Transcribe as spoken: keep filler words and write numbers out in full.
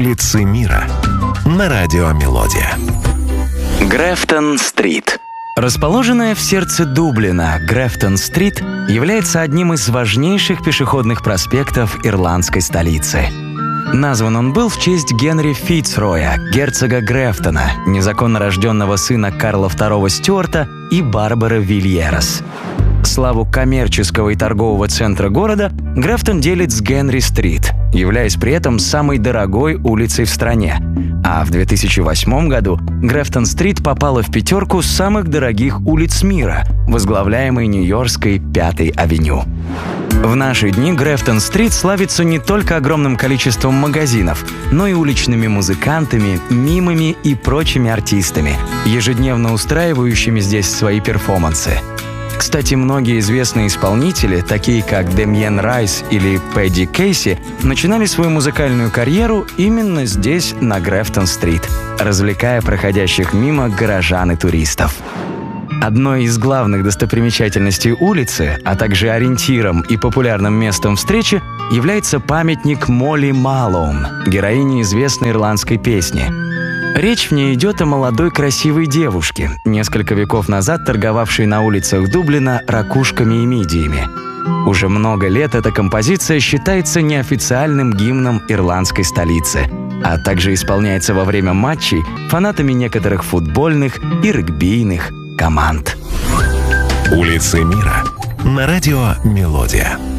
Улицы мира на радио Мелодия. Грефтон-стрит. Расположенная в сердце Дублина, Грефтон-стрит является одним из важнейших пешеходных проспектов ирландской столицы. Назван он был в честь Генри Фицроя, герцога Грефтона, незаконно рожденного сына Карла второго Стюарта и Барбары Вильерас. Славу коммерческого и торгового центра города Грефтон делит с Генри-стрит, являясь при этом самой дорогой улицей в стране. А в две тысячи восьмом году Грефтон-стрит попала в пятерку самых дорогих улиц мира, возглавляемой Нью-Йоркской Пятой авеню. В наши дни Грефтон-стрит славится не только огромным количеством магазинов, но и уличными музыкантами, мимами и прочими артистами, ежедневно устраивающими здесь свои перформансы. Кстати, многие известные исполнители, такие как Демьен Райс или Пэдди Кейси, начинали свою музыкальную карьеру именно здесь, на Грефтон-стрит, развлекая проходящих мимо горожан и туристов. Одной из главных достопримечательностей улицы, а также ориентиром и популярным местом встречи, является памятник Молли Малоун, героине известной ирландской песни. Речь в ней идет о молодой красивой девушке, несколько веков назад торговавшей на улицах Дублина ракушками и мидиями. Уже много лет эта композиция считается неофициальным гимном ирландской столицы, а также исполняется во время матчей фанатами некоторых футбольных и регбийных команд. Улицы мира на радио Мелодия.